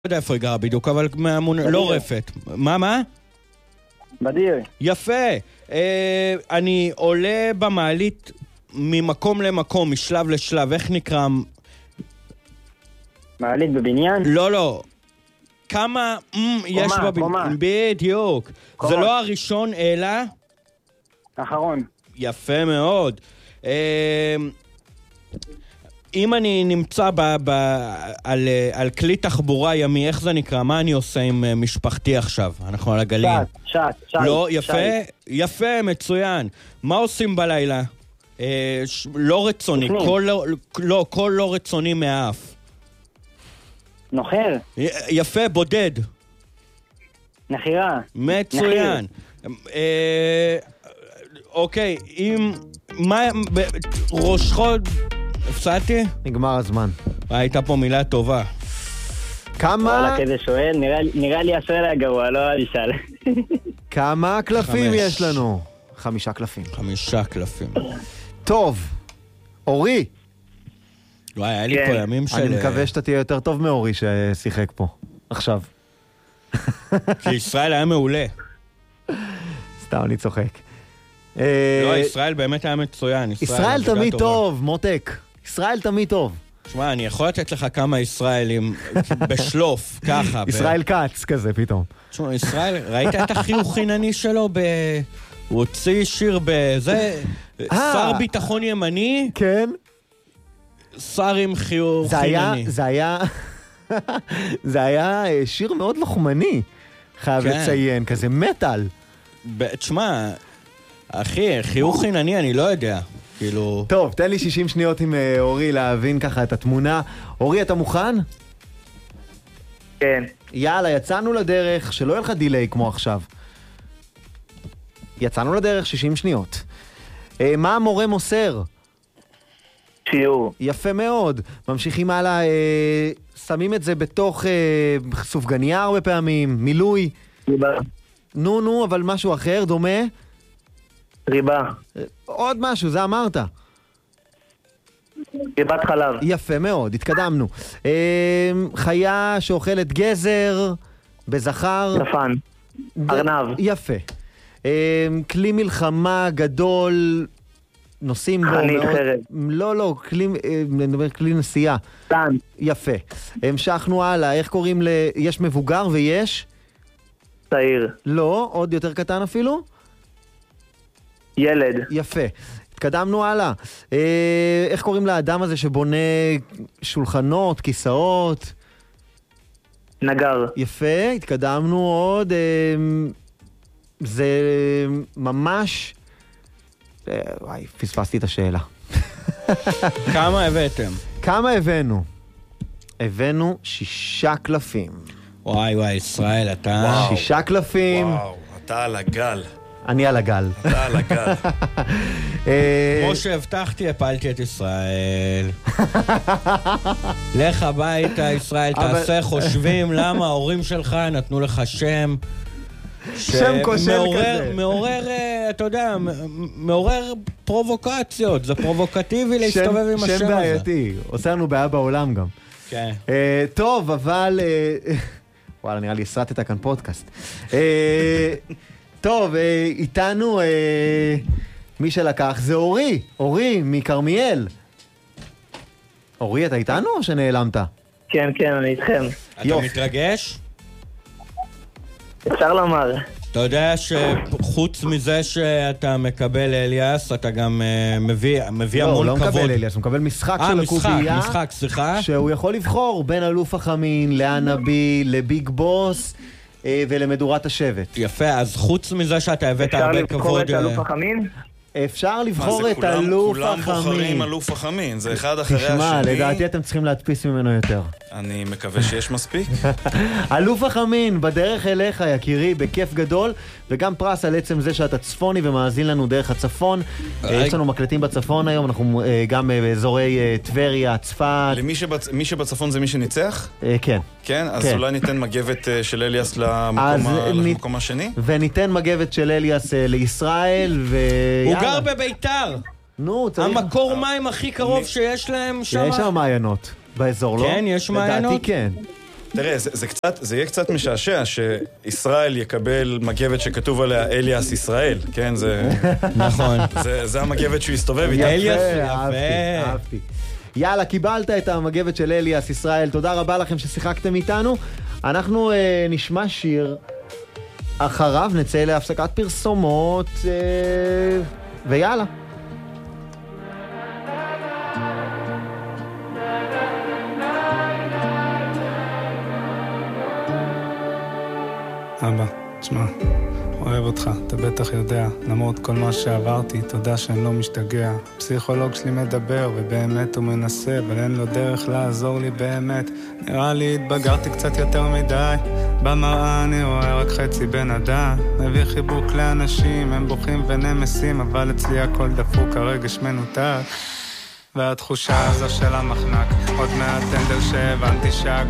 יודע איפה היא גרה בדיוק, אבל לא רפת. מה? בדיר. יפה. אני עולה במעלית ממקום למקום, משלב לשלב. איך נקרא? מעלית בבניין? לא. כמה יש בבניין? בדיוק. זה לא הראשון, אלא? האחרון. יפה מאוד. אם אני נמצא על כלי תחבורה ימי, איך זה נקרא? מה אני עושה עם משפחתי עכשיו? אנחנו על הגלים. שט. לא, יפה, מצוין. מה עושים בלילה? לא רצוני, קול לא רצוני מהאף. נוחר. יפה, בודד. נחירה. מצוין. אוקיי, אם... ראש חוד... הפסעתי? נגמר הזמן. הייתה פה מילה טובה. כמה... וואלה, כזה שואל, נראה לי השואל היה גרוע, לא אשאל. כמה קלפים יש לנו? 5 קלפים. 5 קלפים. טוב, אורי. וואי, היה לי פה ימים של... אני מקווה שאתה תהיה יותר טוב מאורי ששיחק פה. עכשיו. כי ישראל היה מעולה. סתם, אני צוחק. לא, ישראל באמת היה מצוין. ישראל תמיד טוב, מותק. ישראל תמיד טוב. תשמע, אני יכול לתת לך כמה ישראלים בשלוף, ככה. ישראל קץ כזה פתאום. תשמע, ישראל, ראית את החיוך חינני שלו הוא הוציא שיר בזה, שר ביטחון ימני. כן. שר עם חיוך חינני. זה היה שיר מאוד לוחמני, חייב לציין, כזה מטל. תשמע, אחי, חיוך חינני אני לא יודע. כאילו... טוב, תן לי 60 שניות עם אורי להבין ככה את התמונה. אורי, אתה מוכן? כן. יאללה, יצאנו לדרך, שלא יהיה לך דיליי כמו עכשיו. יצאנו לדרך 60 שניות. מה המורה מוסר? שיעור. יפה מאוד. ממשיכים הלאה, שמים את זה בתוך סופגניה הרבה פעמים, מילוי. ריבה. נו, אבל משהו אחר, דומה? ריבה. עוד משהו, זה אמרת. ריבת חלב. יפה מאוד, התקדמנו. חיה שאוכלת גזר, בזכר. יפן. ארנב. יפה. כלי מלחמה גדול, נוסעים בו מאוד... חנית חרב. לא, כלי נסיעה. טנק. יפה. המשכנו הלאה, איך קוראים יש מבוגר ויש? צעיר. לא, עוד יותר קטן אפילו? ילד. יפה. התקדמנו הלאה. איך קוראים לאדם הזה שבונה שולחנות, כיסאות? נגר. יפה, התקדמנו עוד. זה ממש... וואי, פספסתי את השאלה. כמה הבאתם? כמה הבאנו? הבאנו 6 קלפים. וואי, ישראל, אתה... 6 קלפים. וואו, אתה על הגל. אני על הגל. אתה על הגל. כמו שהבטחתי, הפלתי את ישראל. לך הביתה, ישראל, תעשה חושבים למה ההורים שלך נתנו לך שם. שם כושל כזה. מעורר, אתה יודע, מעורר פרובוקציות. זה פרובוקטיבי להסתובב עם השם הזה. שם בעייתי. עושה לנו בעיה בעולם גם. כן. טוב, אבל... וואלה, נראה לי הסרטת כאן פודקאסט. טוב, איתנו מי שלקח זה אורי מקרמיאל. אורי, אתה איתנו או שנעלמת? כן, אני איתכם. אתה מתרגש? אפשר לומר. אתה יודע שחוץ מזה שאתה מקבל אליאס, אתה גם מביא המון כבוד. לא, הוא לא מקבל אליאס, הוא מקבל משחק של הקובייה. משחק, סליחה. שהוא יכול לבחור בין אלוף החמין, לאנבי, לביג בוס ולמדורת השבט. יפה, אז חוץ מזה שאתה הבאת הרבה כבוד... אפשר לבחור את אלוף החמין? אפשר לבחור את אלוף החמין. כולם בוחרים אלוף החמין, זה אחד אחרי השני. תשמע, לדעתי אתם צריכים להדפיס ממנו יותר. אני מקווה שיש מספיק. אלוף החמין, בדרך אליך, יקירי, בכיף גדול, וגם פרס על עצם זה שאתה צפוני ומאזין לנו דרך הצפון. יש לנו מקלטים בצפון היום, אנחנו גם באזורי טבריה, צפת. מי שבצפון זה מי שניצח? כן. כן? אז אולי ניתן מגבת של אליאס למקום השני? וניתן מגבת של אליאס לישראל, הוא גר בביתר. נו, צריך... המקור מים הכי קרוב שיש להם שם. יש שם מעיינות באזור, לא? כן, יש מעיינות. לדעתי כן. תראה, זה יהיה קצת משעשע שישראל יקבל מגבת שכתוב עליה אליאס ישראל, כן? נכון. זה המגבת שהוא הסתובב איתה. אליאס, אהבתי. יאללה, קיבלת את המגבת של אליאס ישראל, תודה רבה לכם ששיחקתם איתנו. אנחנו נשמע שיר, אחריו נצא להפסקת פרסומות, ויאללה. אבא, תשמע, אוהב אותך, אתה בטח יודע, למרות כל מה שעברתי, תודה שאני לא משתגע. פסיכולוג שלי מדבר, ובאמת הוא מנסה, אבל אין לו דרך לעזור לי באמת. נראה לי התבגרתי קצת יותר מדי, במראה אני רואה רק חצי בן אדם. מביא חיבוק לאנשים, הם בוכים ונמסים, אבל אצלי הכל דפוק, הרגש מנותק. והתחושה הזו של המחנק, עוד מעט טנדר שהבנתי שהכל